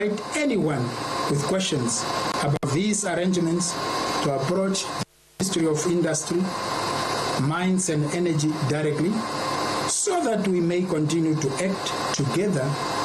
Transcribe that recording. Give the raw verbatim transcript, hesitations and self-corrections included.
anyone with questions about these arrangements to approach the Ministry of Industry, Mines and Energy directly, so that we may continue to act together